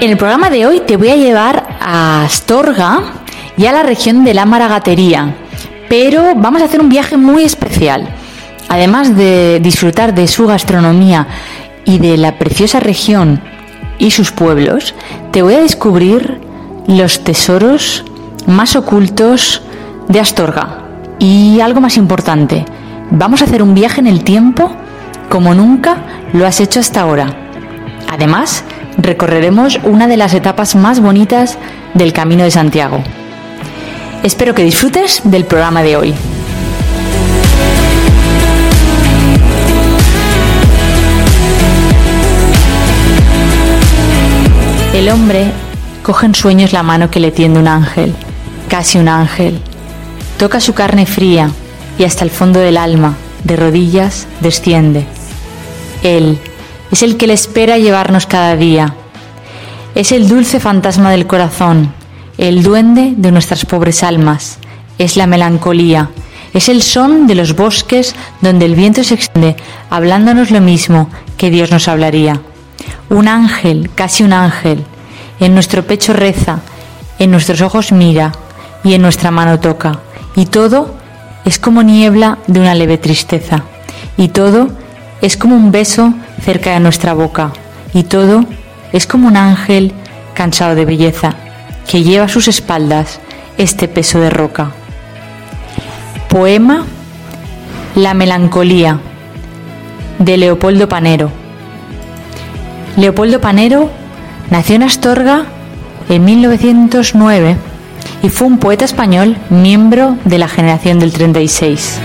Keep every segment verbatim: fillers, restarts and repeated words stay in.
En el programa de hoy te voy a llevar a Astorga y a la región de la Maragatería, pero vamos a hacer un viaje muy especial. Además de disfrutar de su gastronomía y de la preciosa región y sus pueblos, te voy a descubrir los tesoros más ocultos de Astorga. Y algo más importante, vamos a hacer un viaje en el tiempo como nunca lo has hecho hasta ahora. Además, recorreremos una de las etapas más bonitas del Camino de Santiago. Espero que disfrutes del programa de hoy. El hombre coge en sueños la mano que le tiende un ángel, casi un ángel. Toca su carne fría y hasta el fondo del alma, de rodillas, desciende. Él es el que le espera llevarnos cada día. Es el dulce fantasma del corazón, el duende de nuestras pobres almas. Es la melancolía, es el son de los bosques donde el viento se extiende, hablándonos lo mismo que Dios nos hablaría. Un ángel, casi un ángel, en nuestro pecho reza, en nuestros ojos mira y en nuestra mano toca. Y todo es como niebla de una leve tristeza. Y todo es como un beso cerca de nuestra boca. Y todo es como un ángel cansado de belleza, que lleva a sus espaldas este peso de roca. Poema La melancolía, de Leopoldo Panero. Leopoldo Panero nació en Astorga en mil novecientos nueve y fue un poeta español miembro de la generación del treinta y seis.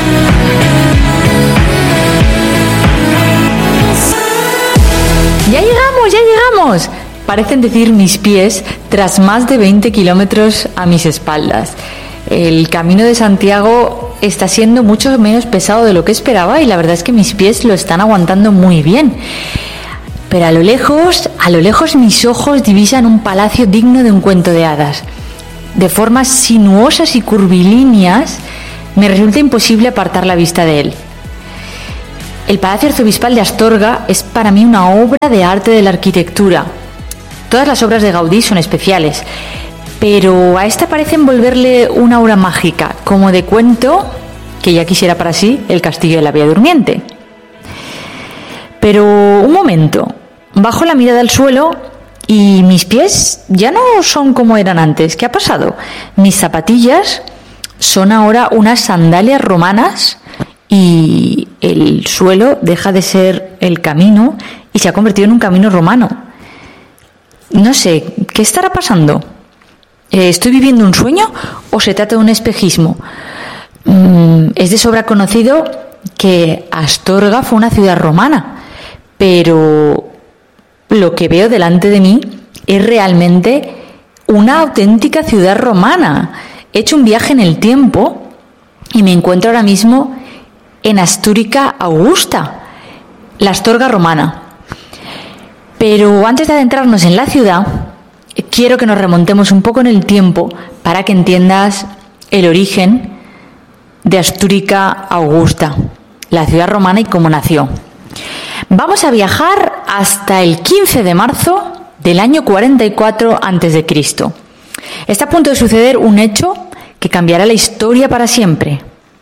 ¡Ya llegamos, ya llegamos! Parecen decir mis pies tras más de veinte kilómetros a mis espaldas. El Camino de Santiago está siendo mucho menos pesado de lo que esperaba y la verdad es que mis pies lo están aguantando muy bien. Pero a lo lejos, a lo lejos mis ojos divisan un palacio digno de un cuento de hadas. De formas sinuosas y curvilíneas, me resulta imposible apartar la vista de él. El Palacio Arzobispal de Astorga es para mí una obra de arte de la arquitectura. Todas las obras de Gaudí son especiales, pero a esta parece envolverle una aura mágica, como de cuento que ya quisiera para sí el castillo de la Bella Durmiente. Pero un momento, bajo la mirada al suelo y mis pies ya no son como eran antes. ¿Qué ha pasado? Mis zapatillas son ahora unas sandalias romanas y el suelo deja de ser el camino y se ha convertido en un camino romano. No sé, ¿qué estará pasando? ¿Estoy viviendo un sueño o se trata de un espejismo? Mm, es de sobra conocido que Astorga fue una ciudad romana, pero lo que veo delante de mí es realmente una auténtica ciudad romana. He hecho un viaje en el tiempo y me encuentro ahora mismo en Astúrica Augusta, la Astorga romana. Pero antes de adentrarnos en la ciudad, quiero que nos remontemos un poco en el tiempo para que entiendas el origen de Astúrica Augusta, la ciudad romana y cómo nació. Vamos a viajar hasta el quince de marzo del año cuarenta y cuatro antes de Cristo. Está a punto de suceder un hecho que cambiará la historia para siempre.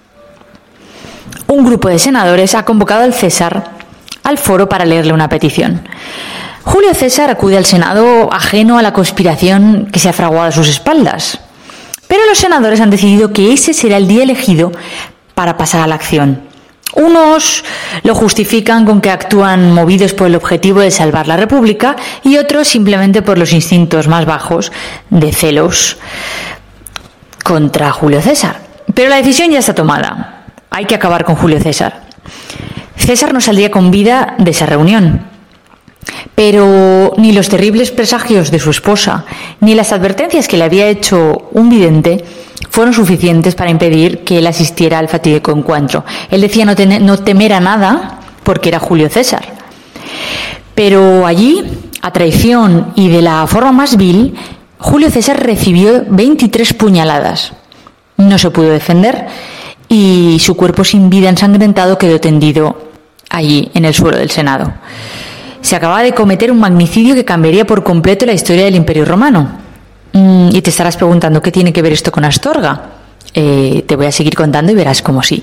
Un grupo de senadores ha convocado al César al foro para leerle una petición. Julio César acude al Senado ajeno a la conspiración que se ha fraguado a sus espaldas. Pero los senadores han decidido que ese será el día elegido para pasar a la acción. Unos lo justifican con que actúan movidos por el objetivo de salvar la República y otros simplemente por los instintos más bajos de celos contra Julio César. Pero la decisión ya está tomada. Hay que acabar con Julio César. César no saldría con vida de esa reunión. Pero ni los terribles presagios de su esposa, ni las advertencias que le había hecho un vidente fueron suficientes para impedir que él asistiera al fatídico encuentro. Él decía no, tener, no temer a nada porque era Julio César. Pero allí, a traición y de la forma más vil, Julio César recibió veintitrés puñaladas. No se pudo defender y su cuerpo sin vida ensangrentado quedó tendido allí en el suelo del Senado. se acababa de cometer un magnicidio que cambiaría por completo la historia del Imperio Romano. Mm, y te estarás preguntando, ¿qué tiene que ver esto con Astorga? Eh, te voy a seguir contando y verás cómo sí.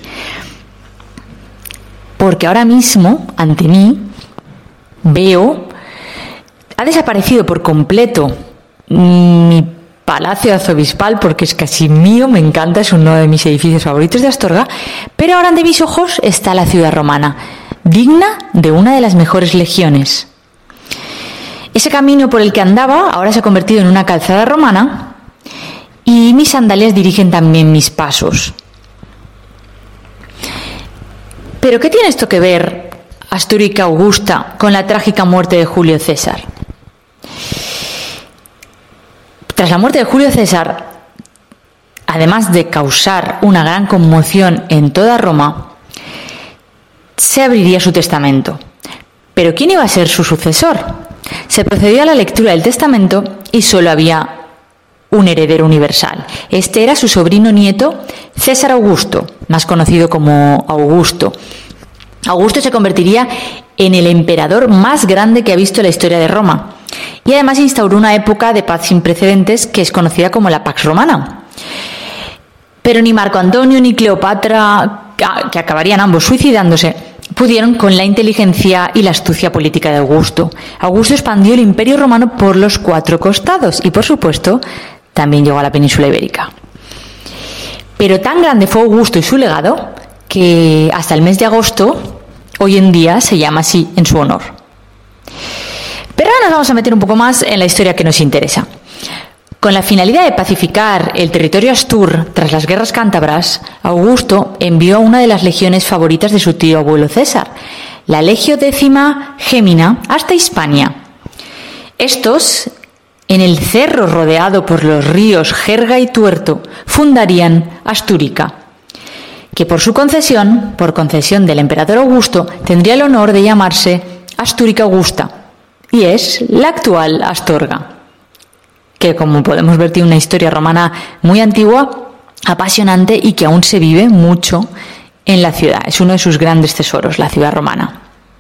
Porque ahora mismo, ante mí, veo, ha desaparecido por completo mi Palacio Arzobispal, porque es casi mío, me encanta, es uno de mis edificios favoritos de Astorga, pero ahora ante mis ojos está la ciudad romana, digna de una de las mejores legiones. Ese camino por el que andaba ahora se ha convertido en una calzada romana y mis sandalias dirigen también mis pasos. ¿Pero qué tiene esto que ver, Astúrica Augusta, con la trágica muerte de Julio César? Tras la muerte de Julio César, además de causar una gran conmoción en toda Roma, se abriría su testamento. ¿Pero quién iba a ser su sucesor? Se procedió a la lectura del testamento y solo había un heredero universal. Este era su sobrino nieto, César Augusto, más conocido como Augusto. Augusto se convertiría en el emperador más grande que ha visto la historia de Roma. Y además instauró una época de paz sin precedentes que es conocida como la Pax Romana. Pero ni Marco Antonio ni Cleopatra, que acabarían ambos suicidándose, pudieron con la inteligencia y la astucia política de Augusto. Augusto expandió el Imperio Romano por los cuatro costados y, por supuesto, también llegó a la península ibérica. Pero tan grande fue Augusto y su legado que hasta el mes de agosto, hoy en día, se llama así en su honor. Pero ahora nos vamos a meter un poco más en la historia que nos interesa. Con la finalidad de pacificar el territorio astur tras las guerras cántabras, Augusto envió a una de las legiones favoritas de su tío abuelo César, la Legio Décima Gémina, hasta Hispania. Estos, en el cerro rodeado por los ríos Jerga y Tuerto, fundarían Astúrica, que por su concesión, por concesión del emperador Augusto, tendría el honor de llamarse Astúrica Augusta, y es la actual Astorga, que, como podemos ver, tiene una historia romana muy antigua, apasionante y que aún se vive mucho en la ciudad. Es uno de sus grandes tesoros, la ciudad romana.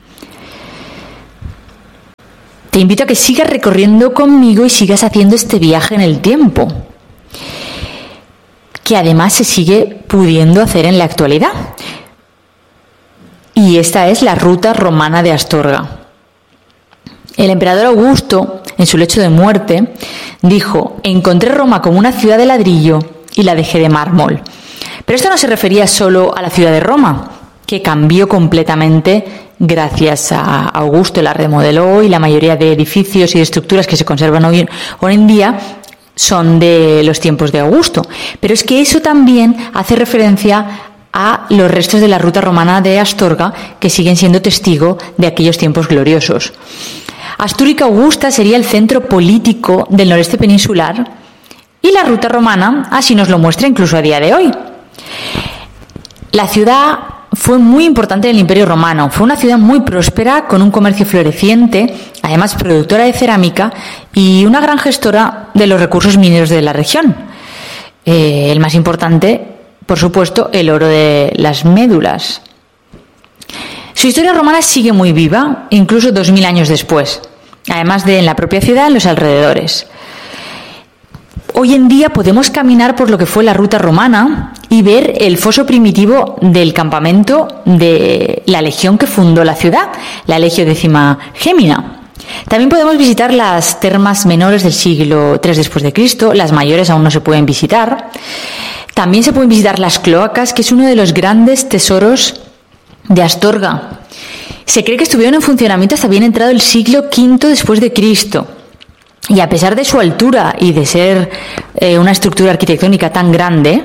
Te invito a que sigas recorriendo conmigo y sigas haciendo este viaje en el tiempo, que además se sigue pudiendo hacer en la actualidad. Y esta es la ruta romana de Astorga. El emperador Augusto, en su lecho de muerte, dijo: encontré Roma como una ciudad de ladrillo y la dejé de mármol. Pero esto no se refería solo a la ciudad de Roma, que cambió completamente gracias a Augusto, la remodeló y la mayoría de edificios y de estructuras que se conservan hoy, hoy en día son de los tiempos de Augusto. Pero es que eso también hace referencia a los restos de la ruta romana de Astorga, que siguen siendo testigo de aquellos tiempos gloriosos. Astúrica Augusta sería el centro político del noreste peninsular y la ruta romana así nos lo muestra incluso a día de hoy. La ciudad fue muy importante en el Imperio Romano, fue una ciudad muy próspera con un comercio floreciente, además productora de cerámica y una gran gestora de los recursos mineros de la región. Eh, el más importante, por supuesto, el oro de las médulas. Su historia romana sigue muy viva, incluso dos mil años después, además de en la propia ciudad, en los alrededores. Hoy en día podemos caminar por lo que fue la ruta romana y ver el foso primitivo del campamento de la legión que fundó la ciudad, la Legio Décima Gémina. También podemos visitar las termas menores del siglo tres después de Cristo, las mayores aún no se pueden visitar. También se pueden visitar las cloacas, que es uno de los grandes tesoros de Astorga. Se cree que estuvieron en funcionamiento hasta bien entrado el siglo quinto después de Cristo. Y a pesar de su altura y de ser eh, una estructura arquitectónica tan grande,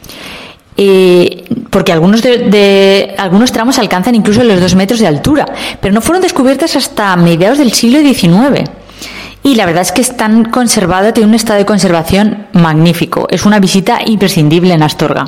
eh, porque algunos, de, de, algunos tramos alcanzan incluso los dos metros de altura, pero no fueron descubiertas hasta mediados del siglo diecinueve. Y la verdad es que están conservadas, tienen un estado de conservación magnífico. Es una visita imprescindible en Astorga.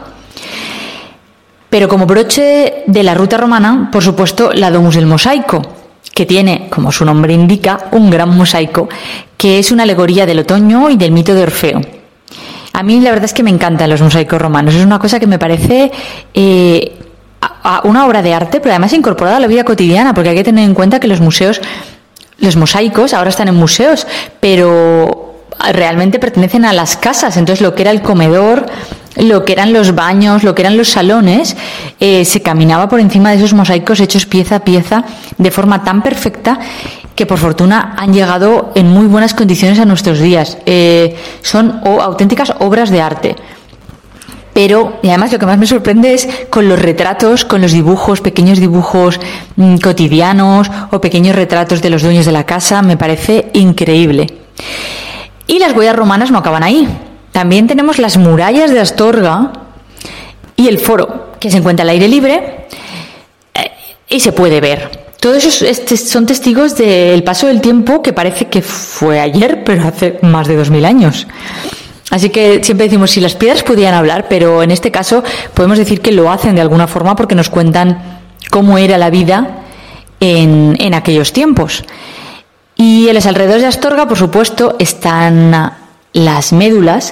Pero como broche de la ruta romana, por supuesto, la Domus del Mosaico, que tiene, como su nombre indica, un gran mosaico, que es una alegoría del otoño y del mito de Orfeo. A mí la verdad es que me encantan los mosaicos romanos, es una cosa que me parece eh, a, a una obra de arte, pero además incorporada a la vida cotidiana, porque hay que tener en cuenta que los museos los mosaicos ahora están en museos, pero realmente pertenecen a las casas. Entonces, lo que era el comedor, lo que eran los baños, lo que eran los salones, eh, se caminaba por encima de esos mosaicos hechos pieza a pieza de forma tan perfecta que por fortuna han llegado en muy buenas condiciones a nuestros días. Eh, son o, auténticas obras de arte. Pero, y además lo que más me sorprende es con los retratos, con los dibujos, pequeños dibujos mmm, cotidianos o pequeños retratos de los dueños de la casa, me parece increíble. Y las huellas romanas no acaban ahí. También tenemos las murallas de Astorga y el foro, que se encuentra al aire libre eh, y se puede ver. Todos esos son testigos del paso del tiempo, que parece que fue ayer, pero hace más de dos mil años. Así que siempre decimos, si las piedras pudieran hablar, pero en este caso podemos decir que lo hacen de alguna forma porque nos cuentan cómo era la vida en, en aquellos tiempos. Y en los alrededores de Astorga, por supuesto, están las médulas,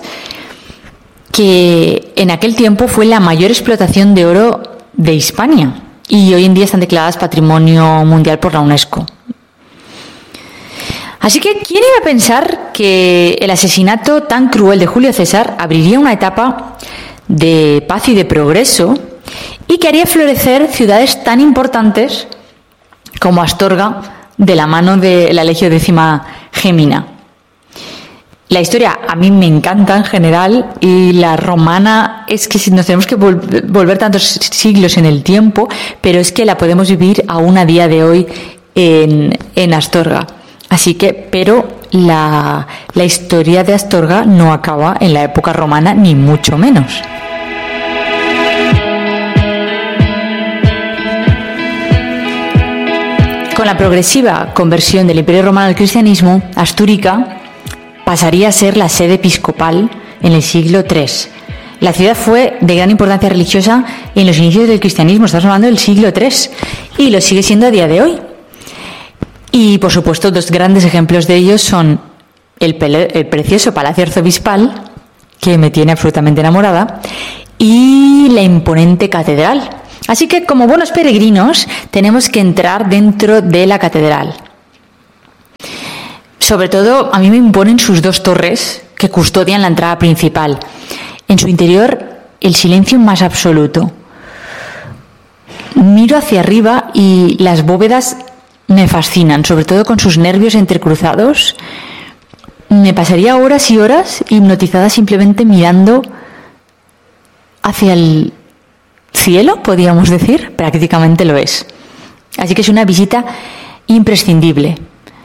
que en aquel tiempo fue la mayor explotación de oro de Hispania y hoy en día están declaradas Patrimonio Mundial por la UNESCO. Así que, ¿quién iba a pensar que el asesinato tan cruel de Julio César abriría una etapa de paz y de progreso y que haría florecer ciudades tan importantes como Astorga de la mano de la Legio Décima Gemina? La historia a mí me encanta en general, y la romana es que nos tenemos que vol- volver tantos siglos en el tiempo, pero es que la podemos vivir aún a día de hoy en, en Astorga. Así que, pero la, la historia de Astorga no acaba en la época romana, ni mucho menos. Con la progresiva conversión del Imperio Romano al cristianismo, Astúrica pasaría a ser la sede episcopal en el siglo tercero. La ciudad fue de gran importancia religiosa en los inicios del cristianismo, estamos hablando del siglo tercero, y lo sigue siendo a día de hoy. Y, por supuesto, dos grandes ejemplos de ellos son el, pele- el precioso Palacio Arzobispal, que me tiene absolutamente enamorada, y la imponente catedral. Así que, como buenos peregrinos, tenemos que entrar dentro de la catedral. Sobre todo, a mí me imponen sus dos torres que custodian la entrada principal. En su interior, el silencio más absoluto. Miro hacia arriba y las bóvedas me fascinan, sobre todo con sus nervios entrecruzados. Me pasaría horas y horas hipnotizada simplemente mirando hacia el cielo, podríamos decir. Prácticamente lo es. Así que es una visita imprescindible.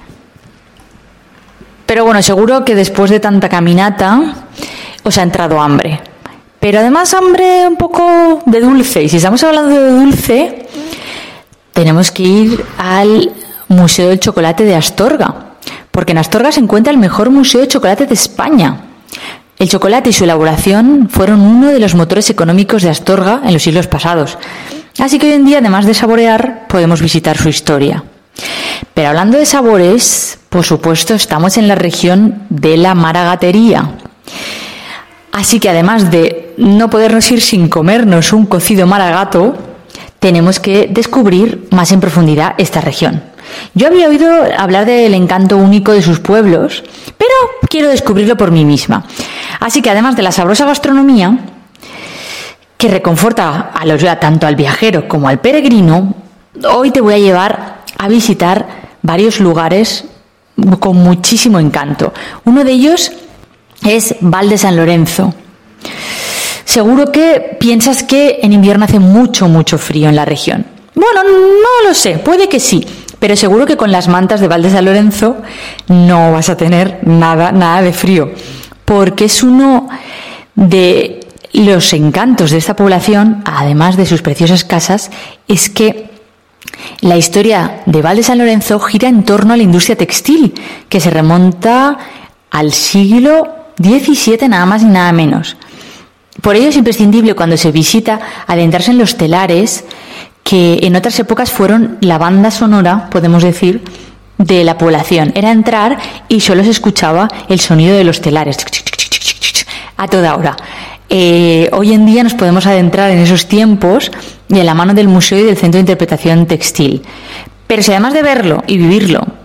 Pero bueno, seguro que después de tanta caminata os ha entrado hambre. Pero además hambre un poco de dulce. Y si estamos hablando de dulce, tenemos que ir al Museo del Chocolate de Astorga, porque en Astorga se encuentra el mejor museo de chocolate de España. El chocolate y su elaboración fueron uno de los motores económicos de Astorga en los siglos pasados. Así que hoy en día, además de saborear, podemos visitar su historia. Pero hablando de sabores, por supuesto, estamos en la región de la maragatería. Así que además de no podernos ir sin comernos un cocido maragato, tenemos que descubrir más en profundidad esta región. Yo había oído hablar del encanto único de sus pueblos, pero quiero descubrirlo por mí misma. Así que además de la sabrosa gastronomía, que reconforta a los, tanto al viajero como al peregrino, hoy te voy a llevar a visitar varios lugares con muchísimo encanto. Uno de ellos es Val de San Lorenzo. Seguro que piensas que en invierno hace mucho, mucho frío en la región. Bueno, no lo sé, puede que sí, pero seguro que con las mantas de Val de San Lorenzo no vas a tener nada, nada de frío, porque es uno de los encantos de esta población, además de sus preciosas casas, es que la historia de Val de San Lorenzo gira en torno a la industria textil, que se remonta al siglo diecisiete, nada más y nada menos. Por ello es imprescindible cuando se visita adentrarse en los telares, que en otras épocas fueron la banda sonora, podemos decir, de la población. Era entrar y solo se escuchaba el sonido de los telares a toda hora. Eh, hoy en día nos podemos adentrar en esos tiempos de la mano del museo y del Centro de Interpretación Textil. Pero si además de verlo y vivirlo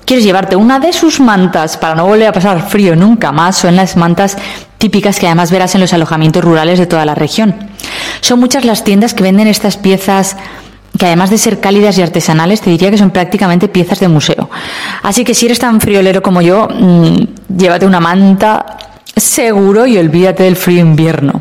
quieres llevarte una de sus mantas para no volver a pasar frío nunca más, son las mantas típicas que además verás en los alojamientos rurales de toda la región. Son muchas las tiendas que venden estas piezas que además de ser cálidas y artesanales, te diría que son prácticamente piezas de museo. Así que si eres tan friolero como yo, mmm, llévate una manta seguro y olvídate del frío invierno.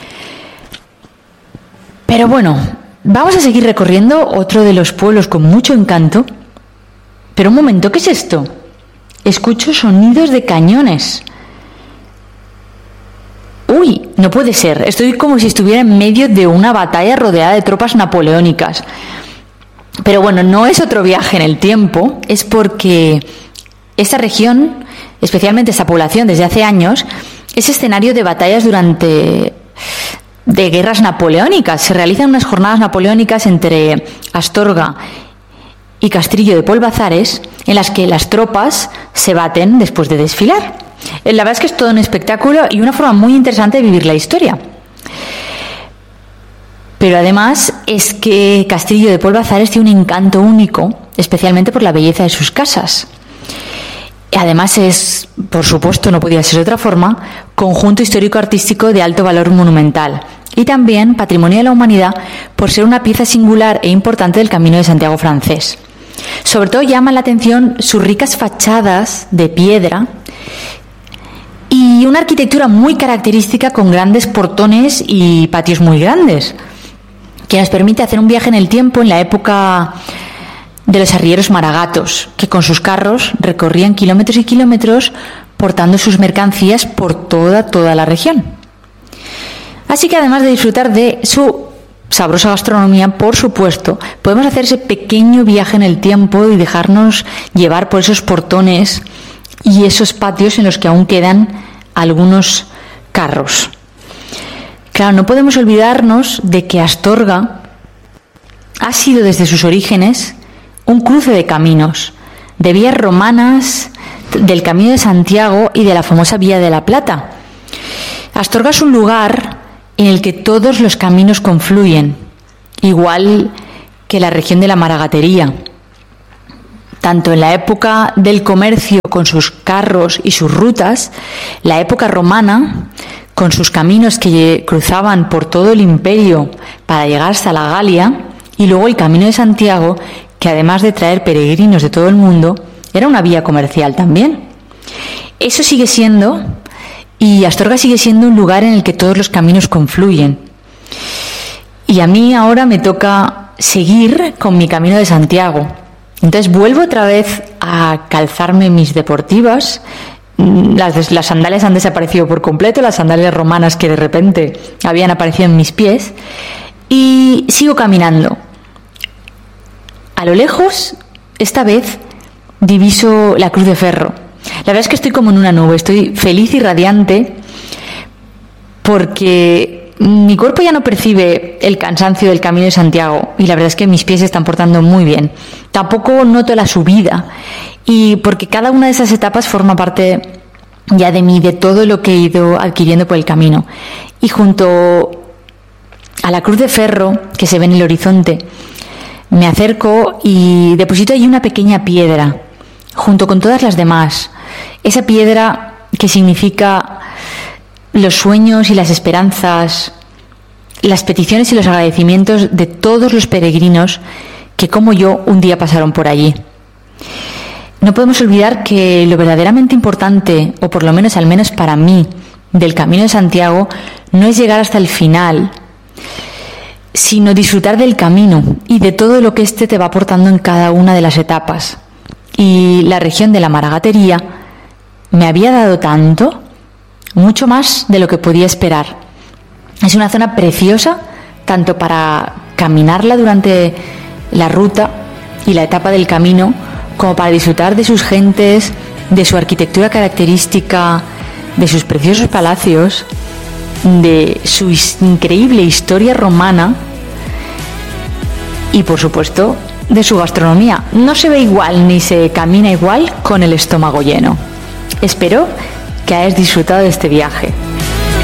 Pero bueno, vamos a seguir recorriendo otro de los pueblos con mucho encanto. Pero un momento, ¿qué es esto? Escucho sonidos de cañones. Uy, no puede ser. Estoy como si estuviera en medio de una batalla rodeada de tropas napoleónicas. Pero bueno, no es otro viaje en el tiempo, es porque esta región, especialmente esta población desde hace años, es escenario de batallas durante... de guerras napoleónicas. Se realizan unas jornadas napoleónicas entre Astorga y Castrillo de Polvazares, en las que las tropas se baten después de desfilar. La verdad es que es todo un espectáculo y una forma muy interesante de vivir la historia. Pero además es que Castrillo de Polvazares tiene un encanto único, especialmente por la belleza de sus casas. Además es, por supuesto, no podía ser de otra forma, conjunto histórico-artístico de alto valor monumental y también patrimonio de la humanidad por ser una pieza singular e importante del Camino de Santiago francés. Sobre todo llaman la atención sus ricas fachadas de piedra y una arquitectura muy característica con grandes portones y patios muy grandes, que nos permite hacer un viaje en el tiempo en la época de los arrieros maragatos, que con sus carros recorrían kilómetros y kilómetros portando sus mercancías por toda, toda la región. Así que además de disfrutar de su sabrosa gastronomía, por supuesto, podemos hacer ese pequeño viaje en el tiempo y dejarnos llevar por esos portones y esos patios en los que aún quedan algunos carros. Claro, no podemos olvidarnos de que Astorga ha sido desde sus orígenes un cruce de caminos, de vías romanas, del Camino de Santiago y de la famosa Vía de la Plata. Astorga es un lugar en el que todos los caminos confluyen, igual que la región de la Maragatería. Tanto en la época del comercio con sus carros y sus rutas, la época romana con sus caminos que cruzaban por todo el imperio para llegar hasta la Galia, y luego el Camino de Santiago, que además de traer peregrinos de todo el mundo, era una vía comercial también. Eso sigue siendo, y Astorga sigue siendo un lugar en el que todos los caminos confluyen. Y a mí ahora me toca seguir con mi Camino de Santiago. Entonces vuelvo otra vez a calzarme mis deportivas. Las, las sandalias han desaparecido por completo, las sandalias romanas que de repente habían aparecido en mis pies, y sigo caminando. A lo lejos, esta vez, diviso la Cruz de Ferro. La verdad es que estoy como en una nube, estoy feliz y radiante porque mi cuerpo ya no percibe el cansancio del Camino de Santiago y la verdad es que mis pies se están portando muy bien. Tampoco noto la subida, y porque cada una de esas etapas forma parte ya de mí, de todo lo que he ido adquiriendo por el camino. Y junto a la Cruz de Ferro que se ve en el horizonte, me acerco y deposito allí una pequeña piedra junto con todas las demás. Esa piedra que significa los sueños y las esperanzas, las peticiones y los agradecimientos de todos los peregrinos que, como yo, un día pasaron por allí. No podemos olvidar que lo verdaderamente importante, o por lo menos al menos para mí, del Camino de Santiago, no es llegar hasta el final, sino disfrutar del camino y de todo lo que éste te va aportando en cada una de las etapas. Y la región de la Maragatería me había dado tanto, mucho más de lo que podía esperar. Es una zona preciosa, tanto para caminarla durante la ruta y la etapa del camino, como para disfrutar de sus gentes, de su arquitectura característica, de sus preciosos palacios, de su increíble historia romana y, por supuesto, de su gastronomía. No se ve igual ni se camina igual con el estómago lleno. Espero que hayas disfrutado de este viaje.